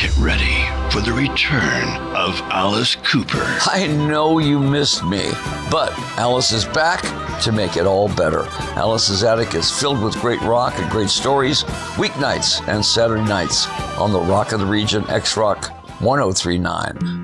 Get ready for the return of Alice Cooper. I know you missed me, but Alice is back to make it all better. Alice's Attic is filled with great rock and great stories, weeknights and Saturday nights on the Rock of the Region, X-Rock 1039.